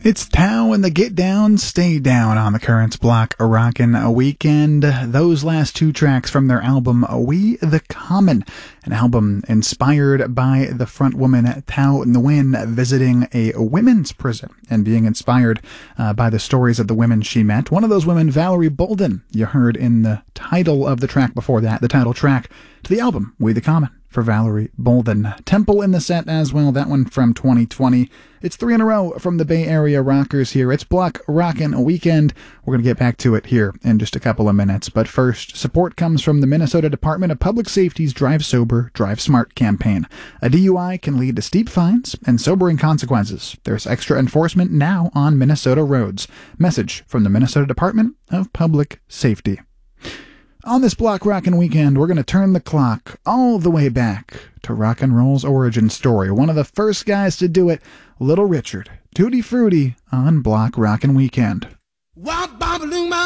It's Tao and the Get Down, Stay Down on the Currents Block Rockin' Weekend. Those last two tracks from their album We the Common, an album inspired by the front woman Tao Nguyen visiting a women's prison and being inspired by the stories of the women she met. One of those women, Valerie Bolden, you heard in the title of the track before that, the title track to the album We the Common for Valerie Bolden. Temple in the set as well, that one from 2020. It's 3 in a row from the Bay Area Rockers here. It's Block Rockin' Weekend. We're going to get back to it here in just a couple of minutes. But first, support comes from the Minnesota Department of Public Safety's Drive Sober, Drive Smart campaign. A DUI can lead to steep fines and sobering consequences. There's extra enforcement now on Minnesota roads. Message from the Minnesota Department of Public Safety. On this Block Rockin' Weekend, we're going to turn the clock all the way back to rock and roll's origin story. One of the first guys to do it, Little Richard. Tutti Frutti on Block Rockin' Weekend.